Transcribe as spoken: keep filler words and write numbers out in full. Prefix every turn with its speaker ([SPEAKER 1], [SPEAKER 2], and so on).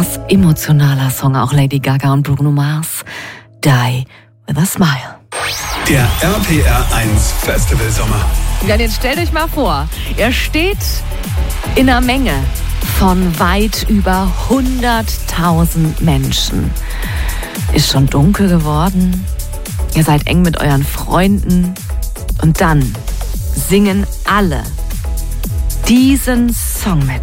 [SPEAKER 1] Was emotionaler Song, auch Lady Gaga und Bruno Mars. Die with a Smile.
[SPEAKER 2] Der R P R eins Festival Sommer.
[SPEAKER 1] Ja, jetzt stellt euch mal vor, er steht in einer Menge von weit über hunderttausend Menschen. Ist schon dunkel geworden. Ihr seid eng mit euren Freunden. Und dann singen alle diesen Song mit.